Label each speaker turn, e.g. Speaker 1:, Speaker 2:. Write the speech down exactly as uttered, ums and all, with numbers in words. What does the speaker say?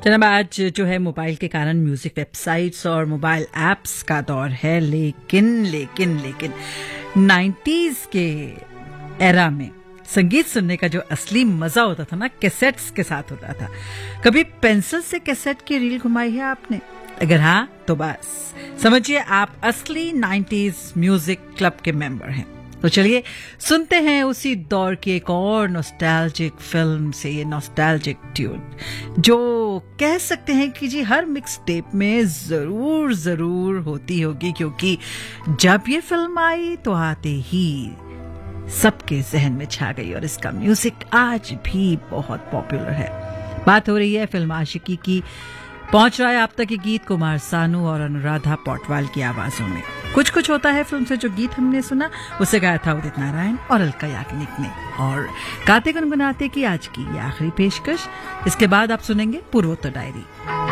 Speaker 1: जनाब, आज जो है मोबाइल के कारण म्यूजिक वेबसाइट्स और मोबाइल एप्स का दौर है, लेकिन लेकिन लेकिन नाइन्टीज के एरा में संगीत सुनने का जो असली मजा होता था ना, कैसेट्स के साथ होता था। कभी पेंसिल से कैसेट की रील घुमाई है आपने? अगर हाँ तो बस समझिए आप असली नाइन्टीज म्यूजिक क्लब के मेंबर हैं। तो चलिए सुनते हैं उसी दौर की एक और नॉस्टैल्जिक फिल्म से ये नॉस्टैल्जिक ट्यून, जो कह सकते हैं कि जी हर मिक्स टेप में जरूर जरूर होती होगी, क्योंकि जब ये फिल्म आई तो आते ही सबके जहन में छा गई और इसका म्यूजिक आज भी बहुत पॉपुलर है। बात हो रही है फिल्म आशिकी की। पहुंच रहा है आप तक ये गीत कुमार सानू और अनुराधा पौडवाल की आवाजों में। कुछ कुछ होता है फिल्म से जो गीत हमने सुना उसे गाया था उदित नारायण और अलका याग्निक ने, और गाते गुनगुनाते की आज की ये आखिरी पेशकश। इसके बाद आप सुनेंगे पूर्वोत्तर डायरी।